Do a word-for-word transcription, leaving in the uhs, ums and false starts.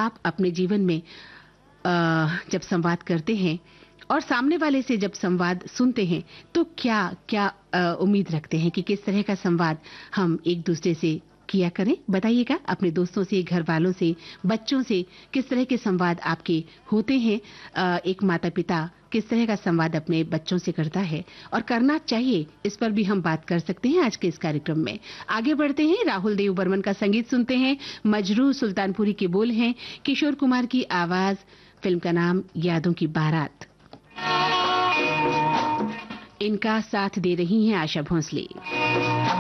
आप अपने जीवन में अ, जब संवाद करते हैं और सामने वाले से जब संवाद सुनते हैं तो क्या क्या अ, उम्मीद रखते हैं कि किस तरह का संवाद हम एक दूसरे से किया करें? बताइएगा। अपने दोस्तों से, घर वालों से, बच्चों से किस तरह के संवाद आपके होते हैं? अ, एक माता पिता किस तरह का संवाद अपने बच्चों से करता है और करना चाहिए, इस पर भी हम बात कर सकते हैं आज के इस कार्यक्रम में। आगे बढ़ते हैं, राहुल देव बर्मन का संगीत सुनते हैं। मजरू सुल्तानपुरी के बोल हैं, किशोर कुमार की आवाज, फिल्म का नाम यादों की बारात। इनका साथ दे रही हैं आशा भोसले।